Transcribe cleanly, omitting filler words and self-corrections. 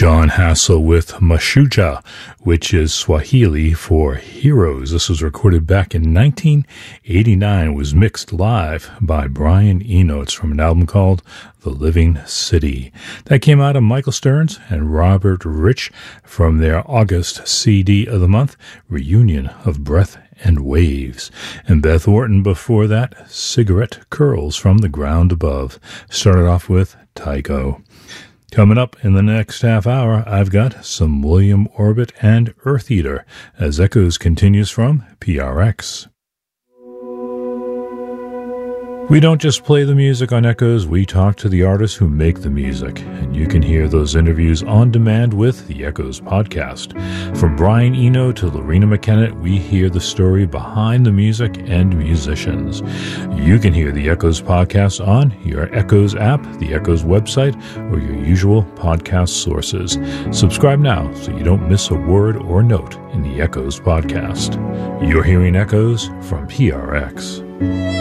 John Hassel with Mashujaa, which is Swahili for heroes. This was recorded back in 1989. It was mixed live by Brian Eno. It's from an album called The Living City. That came out of Michael Stearns and Robert Rich from their August CD of the month, Reunion of Breath and Waves. And Beth Orton before that, Cigarette Curls from the Ground Above. Started off with Tycho. Coming up in the next half hour, I've got some William Orbit and Earth Eater as Echoes continues from PRX. We don't just play the music on Echoes, we talk to the artists who make the music, and you can hear those interviews on demand with the Echoes podcast. From Brian Eno to Lorena McKenna, we hear the story behind the music and musicians. You can hear the Echoes podcast on your Echoes app, the Echoes website, or your usual podcast sources. Subscribe now so you don't miss a word or note in the Echoes podcast. You're hearing Echoes from PRX.